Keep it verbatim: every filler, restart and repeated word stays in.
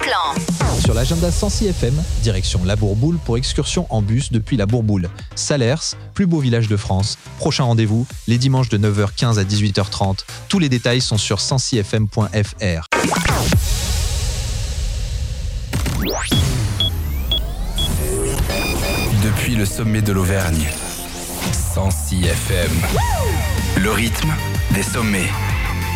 plan. Sur l'agenda Sancy F M, direction La Bourboule pour excursion en bus depuis La Bourboule. Salers, plus beau village de France. Prochain rendez-vous, les dimanches de neuf heures quinze à dix-huit heures trente. Tous les détails sont sur sancy f m point f r. Depuis le sommet de l'Auvergne, Sancy F M. Le rythme des sommets.